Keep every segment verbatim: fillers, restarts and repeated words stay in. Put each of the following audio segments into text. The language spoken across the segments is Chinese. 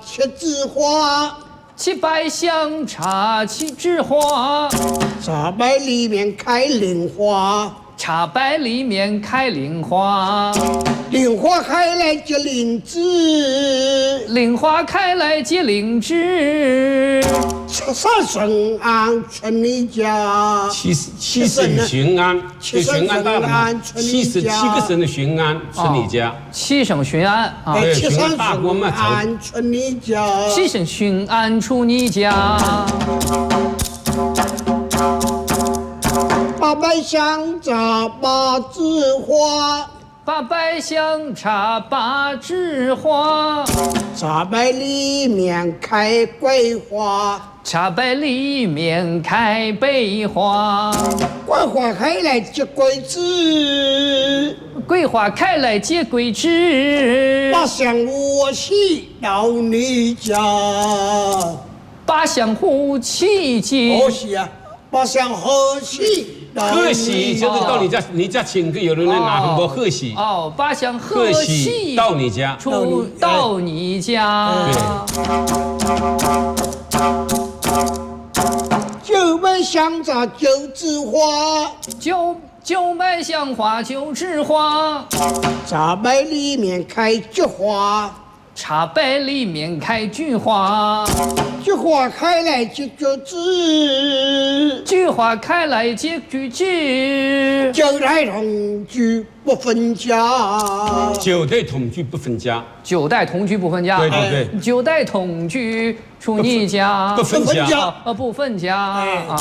七枝花， 七百香茶七枝花， 茶百里面开莲花， 茶百里面开莲花， 莲花开来结灵芝， 莲花开来结灵芝。 七杀顺安春你家， 七七省巡安， 七巡安大了，七省七个省的巡安春你家， 七省巡安啊， 哎，七巡省大国嘛， 安春你家， 七省巡安出你家。 八百香茶八枝花， 八百香茶八枝花， 茶百里面开桂花， 茶百里面开桂花， 桂花开来结桂枝， 桂花开来结桂枝。 八香我喜到你家， 八香火气节。 贺喜啊！八香贺喜。 贺喜就是到你家，你家请客，有人来拿红包贺喜。 哦，八香贺喜到你家， 出到你家。 九百香茶九枝花， 九九百香花九枝花， 茶百里面开菊花， 茶百里面开菊花， 菊花开来结菊枝， 菊花开来结菊枝。 九代同居不分家， 九代同居不分家， 九代同居不分家。 对对对， 九代同居出你家， 不分家， 呃不分家啊。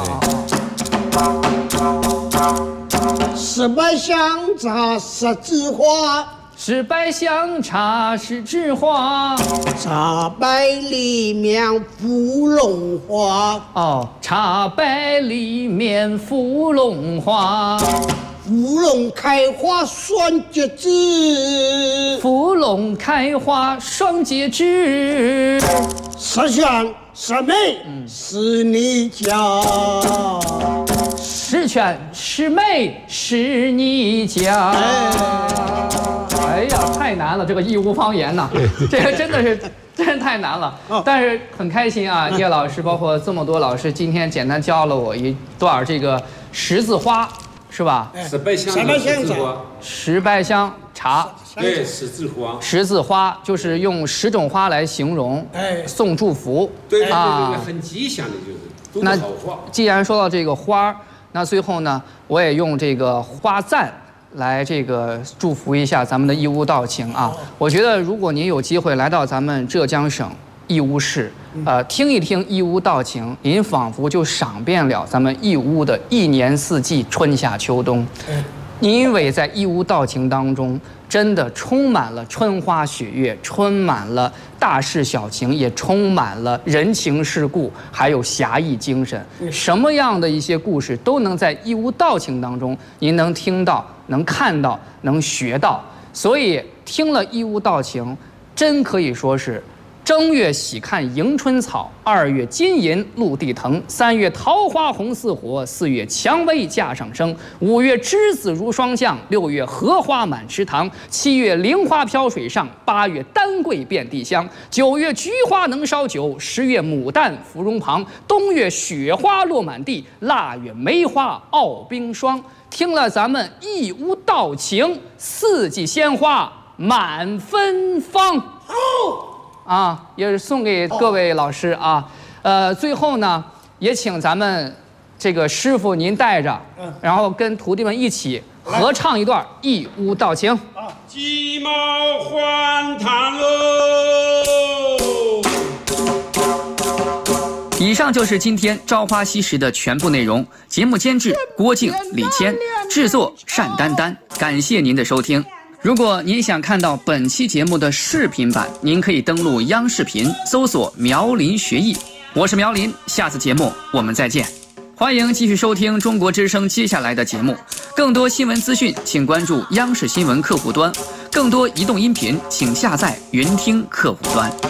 十百香茶十枝花， 十百香茶十枝花， 茶百里面芙蓉花， 哦，茶百里面芙蓉花， 芙蓉开花双结枝， 芙蓉开花双结枝， 十全十美是你家， 十全十美是你家。哎呀，太难了，这个义乌方言呐，这个真的是真太难了。但是很开心啊，叶老师包括这么多老师，今天简单教了我一段这个十字花，是吧？ 十百香茶十字花， 十百香茶， 对，十字花， 十字花就是用十种花来形容， 哎， 送祝福， 对对对啊对，很吉祥的，就是那都是好话。 既然说到这个花，那最后呢，我也用这个花赞来这个祝福一下咱们的义乌道情啊！我觉得如果您有机会来到咱们浙江省义乌市，呃，听一听义乌道情，您仿佛就赏遍了咱们义乌的一年四季，春夏秋冬。因为在义乌道情当中，真的充满了春花雪月，充满了大事小情，也充满了人情世故，还有侠义精神。什么样的一些故事都能在义乌道情当中，您能听到、能看到、能学到。所以听了义乌道情，真可以说是正月喜看迎春草，二月金银露地藤，三月桃花红似火，四月蔷薇架上升，五月栀子如霜降，六月荷花满池塘，七月菱花飘水上，八月丹桂遍地香，九月菊花能烧酒，十月牡丹芙蓉旁，冬月雪花落满地，腊月梅花傲冰霜。听了咱们义乌道情，四季鲜花满芬芳。 好。 啊，也是送给各位老师啊，呃，最后呢，也请咱们这个师傅您带着，然后跟徒弟们一起合唱一段义乌道情。 鸡毛换汤喽！ 以上就是今天《朝花夕拾》的全部内容。节目监制郭靖、李谦，制作单丹丹。感谢您的收听。如果您想看到本期节目的视频版，您可以登录央视频搜索苗林学艺。我是苗林，下次节目我们再见。欢迎继续收听中国之声接下来的节目。更多新闻资讯，请关注央视新闻客户端；更多移动音频，请下载云听客户端。